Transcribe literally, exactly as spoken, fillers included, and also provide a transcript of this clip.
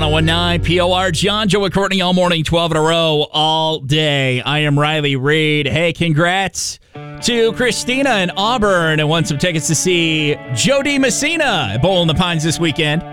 one oh one point nine P O R. John, Joe, and Courtney all morning, twelve in a row, all day. I am Riley Reed. Hey, congrats to Christina in Auburn and won some tickets to see Joe D. Messina at Bowl in the Pines this weekend.